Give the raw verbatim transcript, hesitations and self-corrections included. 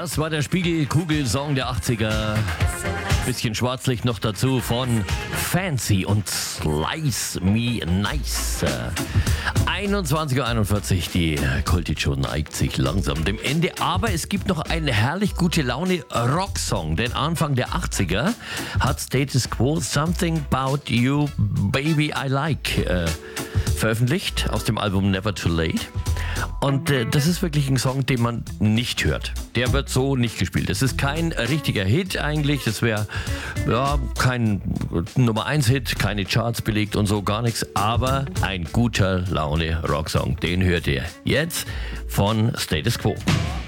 Das war der Spiegelkugel-Song der achtziger. Bisschen Schwarzlicht noch dazu von Fancy und Slice Me Nice. einundzwanzig Uhr einundvierzig, die Kulti-Show neigt sich langsam dem Ende, aber es gibt noch einen herrlich gute Laune Rocksong, denn Anfang der achtziger hat Status Quo Something About You Baby I Like äh, veröffentlicht aus dem Album Never Too Late. Und äh, das ist wirklich ein Song, den man nicht hört. Der wird so nicht gespielt. Das ist kein richtiger Hit eigentlich. Das wäre ja, kein Nummer eins Hit, keine Charts belegt und so, gar nichts. Aber ein guter Laune-Rocksong. Den hört ihr jetzt von Status Quo.